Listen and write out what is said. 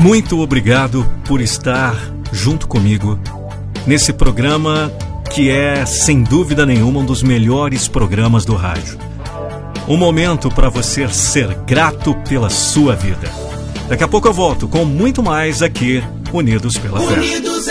Muito obrigado por estar junto comigo nesse programa que é, sem dúvida nenhuma, um dos melhores programas do rádio. Um momento para você ser grato pela sua vida. Daqui a pouco eu volto com muito mais aqui, Unidos pela Fé.